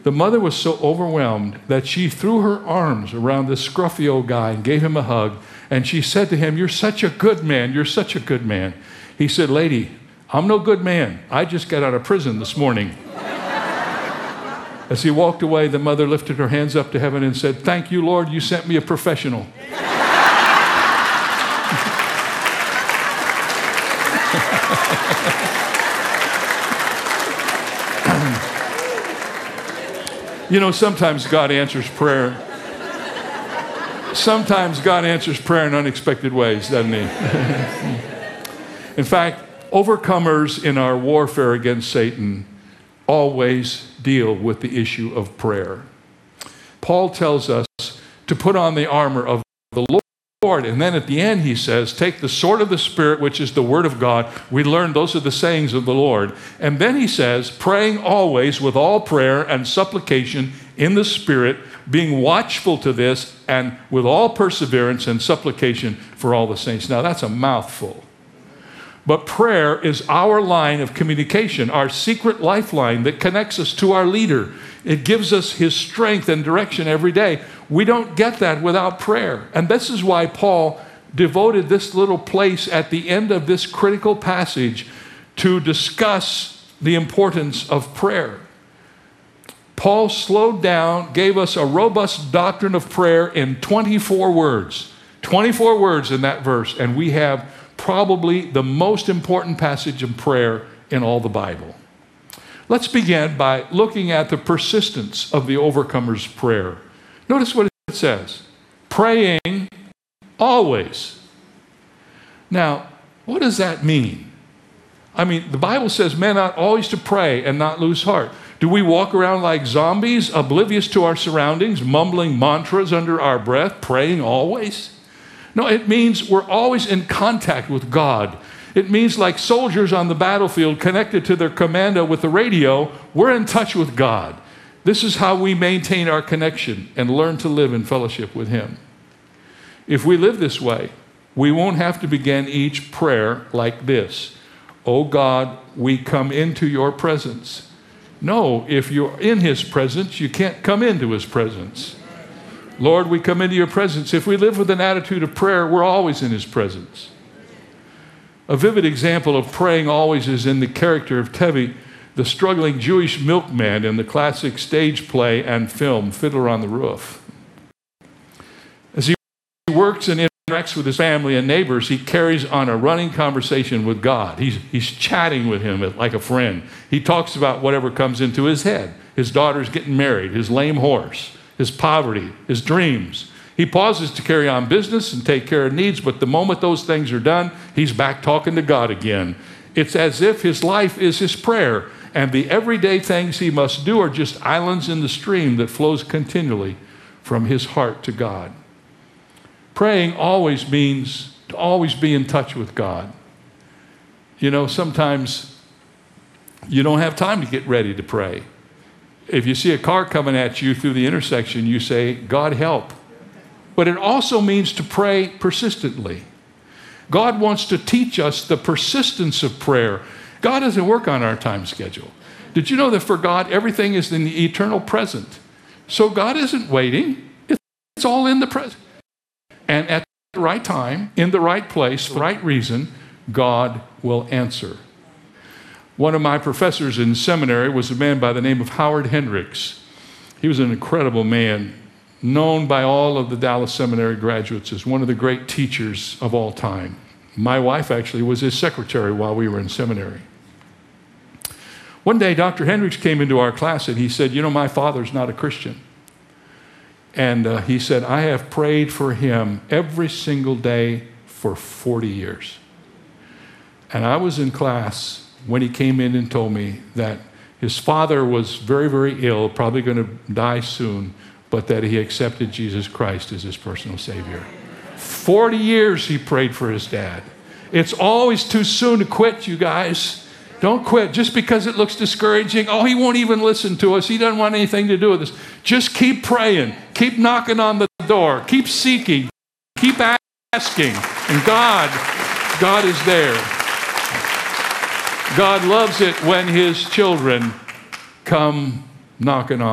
The mother was so overwhelmed that she threw her arms around this scruffy old guy and gave him a hug. And she said to him, "You're such a good man. You're such a good man." He said, "Lady, I'm no good man. I just got out of prison this morning." As he walked away, the mother lifted her hands up to heaven and said, "Thank you, Lord, you sent me a professional." You know, sometimes God answers prayer. Sometimes God answers prayer in unexpected ways, doesn't he? In fact, overcomers in our warfare against Satan always deal with the issue of prayer. Paul tells us to put on the armor of the Lord. And then at the end he says, take the sword of the Spirit, which is the word of God. We learn those are the sayings of the Lord. And then he says, praying always with all prayer and supplication in the Spirit, being watchful to this, and with all perseverance and supplication for all the saints. Now that's a mouthful. But prayer is our line of communication, our secret lifeline that connects us to our leader. It gives us his strength and direction every day. We don't get that without prayer. And this is why Paul devoted this little place at the end of this critical passage to discuss the importance of prayer. Paul slowed down, gave us a robust doctrine of prayer in 24 words. 24 words in that verse, and we have probably the most important passage of prayer in all the Bible. Let's begin by looking at the persistence of the overcomer's prayer. Notice what it says. Praying always. Now, what does that mean? I mean, the Bible says men ought always to pray and not lose heart. Do we walk around like zombies, oblivious to our surroundings, mumbling mantras under our breath, praying always? No, it means we're always in contact with God. It means like soldiers on the battlefield connected to their commando with the radio, we're in touch with God. This is how we maintain our connection and learn to live in fellowship with him. If we live this way, we won't have to begin each prayer like this. Oh God, we come into your presence. No, if you're in his presence, you can't come into his presence. Lord, we come into your presence. If we live with an attitude of prayer, we're always in his presence. A vivid example of praying always is in the character of Tevi, the struggling Jewish milkman in the classic stage play and film, Fiddler on the Roof. As he works and interacts with his family and neighbors, he carries on a running conversation with God. He's chatting with him like a friend. He talks about whatever comes into his head. His daughter's getting married, his lame horse, his poverty, his dreams. He pauses to carry on business and take care of needs, but the moment those things are done, he's back talking to God again. It's as if his life is his prayer, and the everyday things he must do are just islands in the stream that flows continually from his heart to God. Praying always means to always be in touch with God. You know, sometimes you don't have time to get ready to pray. If you see a car coming at you through the intersection, you say, God help. But it also means to pray persistently. God wants to teach us the persistence of prayer. God doesn't work on our time schedule. Did you know that for God, everything is in the eternal present? So God isn't waiting. It's all in the present. And at the right time, in the right place, for the right reason, God will answer. One of my professors in seminary was a man by the name of Howard Hendricks. He was an incredible man, known by all of the Dallas Seminary graduates as one of the great teachers of all time. My wife actually was his secretary while we were in seminary. One day, Dr. Hendricks came into our class and he said, you know, my father's not a Christian. And he said, I have prayed for him every single day for 40 years. And I was in class when he came in and told me that his father was very, very ill, probably going to die soon, but that he accepted Jesus Christ as his personal Savior. 40 years he prayed for his dad. It's always too soon to quit, you guys. Don't quit just because it looks discouraging. Oh, he won't even listen to us. He doesn't want anything to do with us. Just keep praying. Keep knocking on the door. Keep seeking. Keep asking. And God is there. God loves it when his children come knocking on